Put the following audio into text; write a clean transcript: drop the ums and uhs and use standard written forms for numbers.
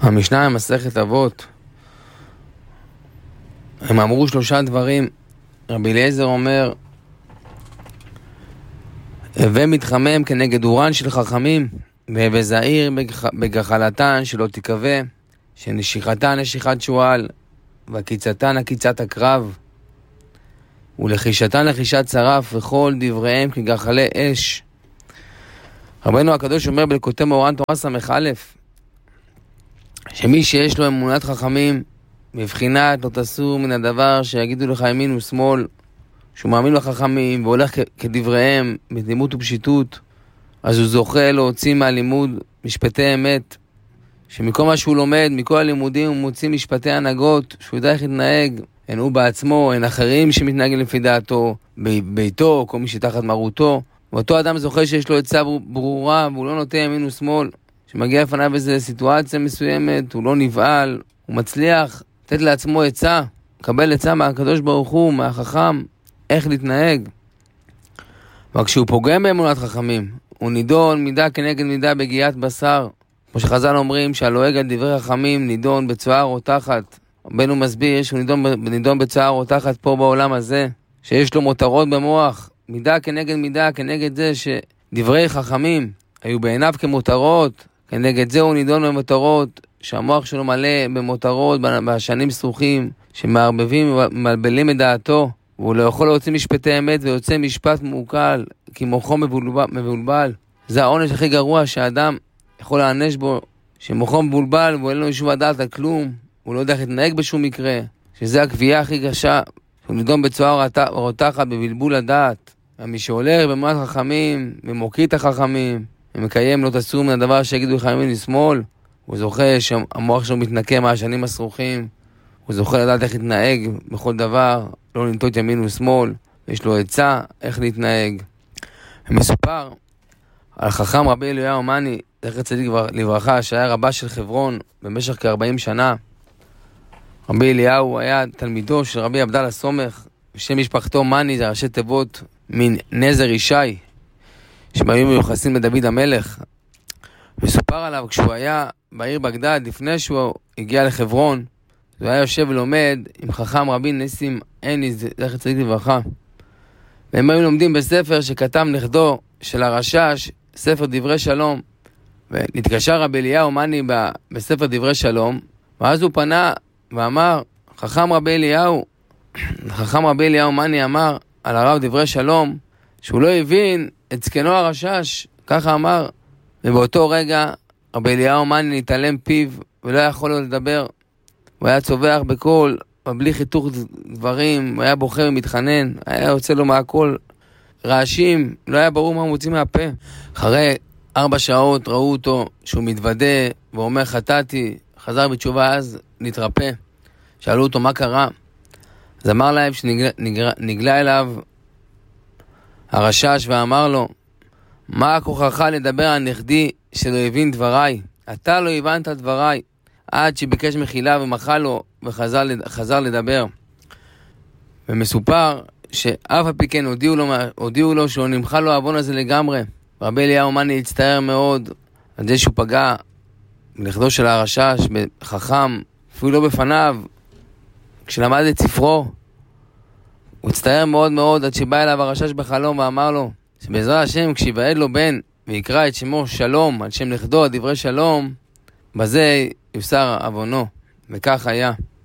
המשנה במסכת אבות, הם אמרו 3 דברים. רבי אליעזר אומר, הווה מתחמם כנגד אורן של חכמים, והווה זהיר בגחלתן שלא תקווה, שנשיכתן נשיכת שועל, וקיצתן עקיצת הקרב, ולחישתן לחישת שרף, וכל דבריהם כגחלי אש. רבנו הקדוש אומר בליקוטי מאורן תורה ס"א, שמי שיש לו אמונת חכמים, בבחינת לא תסור מן הדבר שיגידו לך ימין ושמאל, שהוא מאמין לחכמים והולך כדבריהם בתמימות ופשיטות, אז הוא זוכה להוציא מהלימוד משפטי אמת, שמכל מה שהוא לומד, מכל הלימודים הוא מוציא משפטי הנהגות, שהוא יודע איך להתנהג, הן הוא בעצמו, הן אחרים שמתנהגים לפי דעתו, ביתו, כל מי שתחת מרותו. ואותו אדם זוכה שיש לו עצה ברורה, והוא לא נוטה ימין ושמאל, שמגיע לפניו איזו סיטואציה מסוימת, הוא לא נבעל, הוא מצליח לתת לעצמו עצה, לקבל עצה מהקדוש ברוך הוא, מהחכם, איך להתנהג. וכשהוא פוגם באמונת חכמים, הוא נידון מידה כנגד מידה בגיעת בשר. כמו שחז"ל אומרים שהלועג על דברי חכמים נידון בצואה רותחת. רבנו מסביר שהוא נידון בצואה רותחת פה בעולם הזה, שיש לו מותרות במוח, מידה כנגד מידה, כנגד זה שדברי חכמים היו בעיניו כמותרות, כנגד זה הוא נידון במותרות, שהמוח שלו מלא במותרות, בשנים סרוכים, שמערבבים ומלבלים את דעתו, והוא לא יכול להוציא משפטי אמת ויוצא משפט מעוקל, כי מוחו מבולבל. זה העונש הכי גרוע שהאדם יכול להענש בו, שמוחו מבולבל והוא אין לו שום הדעת על כלום, הוא לא יודע איך להתנהג בשום מקרה, שזה הקביעה הכי קשה, הוא נידון בצואה רותחת בבלבול הדעת. ומי שהולך באמונת חכמים ומוקיר את החכמים ומקיים לא תסור מן הדבר שיגידו לך ימין ושמאל, הוא זוכה שהמוח שלו מתנקה מהשנים הסרוכים, הוא זוכה לדעת איך להתנהג בכל דבר, לא לנטות ימין ושמאל, יש לו עצה איך להתנהג. ומסופר על חכם רבי אליהו מאני, זכר צדיק לברכה, שהיה רבה של חברון במשך כ-40 שנה. רבי אליהו היה תלמידו של רבי עבדאללה סומך, ושם משפחתו מאני זה ראשי תיבות מן נזר ישי, שהיו מיוחסים לדוד המלך. מסופר עליו כשהוא היה בעיר בגדד, לפני שהוא הגיע לחברון, הוא היה יושב ולומד עם חכם רבי ניסים עיני, זכר צדיק לברכה. והם היו לומדים בספר שכתב נכדו של הרשש, ספר דברי שלום. ונתקשר רבי אליהו מאני בספר דברי שלום, ואז הוא פנה ואמר, חכם רבי אליהו מאני אמר על הרב דברי שלום, שהוא לא הבין את זקנו הרשש, ככה אמר. ובאותו רגע רבי אליהו מאני נתעלם פיו ולא יכול לו לדבר. הוא היה צובח בקול, ובלי חיתוך דברים, הוא היה בוכה ומתחנן, היה יוצא לו מהכל רעשים, לא היה ברור מה הוא מוציא מהפה. אחרי 4 שעות ראו אותו שהוא מתוודה ואומר חטאתי, חזר בתשובה אז להתרפא. שאלו אותו מה קרה, אז אמר להם שנגלה אליו הרשש ואמר לו, מה כוחך לדבר על נכדי שלא הבין דבריי? אתה לא הבנת דבריי, עד שביקש מחילה ומחה לו וחזר לדבר. ומסופר שאף הפי כן הודיעו לו שהוא נמחה לו העוון הזה לגמרי. רבי אליהו מאני הצטער מאוד על זה שהוא פגע בנכדו של הרשש, בחכם, אפילו לא בפניו. כשלמד את ספרו, הוא הצטער מאוד מאוד עד שבא אליו הרשש בחלום ואמר לו שבעזרת השם כשיוולד לו בן ויקרא את שמו שלום על שם נכדו דברי שלום, בזה יוסר עוונו. וכך היה.